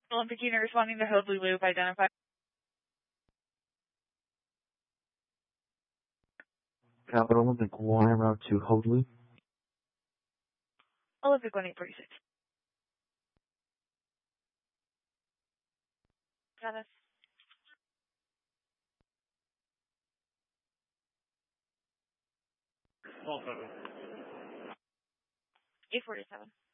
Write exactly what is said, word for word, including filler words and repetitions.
Olympic unit responding to Hoadley Loop, identify. Capital Olympic one, route to Hoadley. Olympic one eight forty-six. Travis. Paul seven. eight forty-seven.